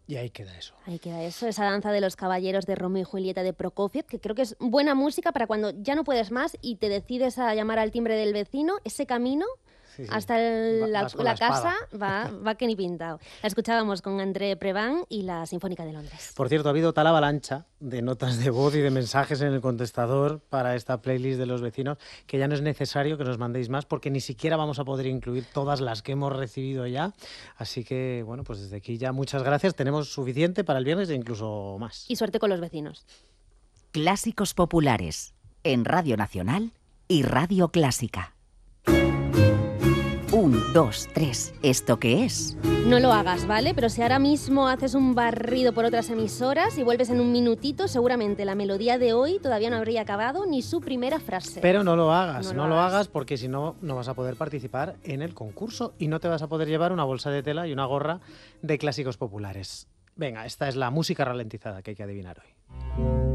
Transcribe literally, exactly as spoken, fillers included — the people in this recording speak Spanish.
Y ahí queda eso. Ahí queda eso, esa danza de los caballeros de Romeo y Julieta de Prokofiev, que creo que es buena música para cuando ya no puedes más y te decides a llamar al timbre del vecino, ese camino Sí, sí. hasta el- Va- la, vas con la la espada. casa va, va que ni pintado. La escuchábamos con André Previn y la Sinfónica de Londres. Por cierto, ha habido tal avalancha de notas de voz y de mensajes en el contestador para esta playlist de los vecinos que ya no es necesario que nos mandéis más porque ni siquiera vamos a poder incluir todas las que hemos recibido ya. Así que, bueno, pues desde aquí ya muchas gracias. Tenemos suficiente para el viernes e incluso más. Y suerte con los vecinos. Clásicos populares en Radio Nacional y Radio Clásica. Un, dos, tres. ¿Esto qué es? No lo hagas, ¿vale? Pero si ahora mismo haces un barrido por otras emisoras y vuelves en un minutito, seguramente la melodía de hoy todavía no habría acabado ni su primera frase. Pero no lo hagas, No no, lo lo hagas. hagas porque si no, no vas a poder participar en el concurso y no te vas a poder llevar una bolsa de tela y una gorra de clásicos populares. Venga, esta es la música ralentizada que hay que adivinar hoy.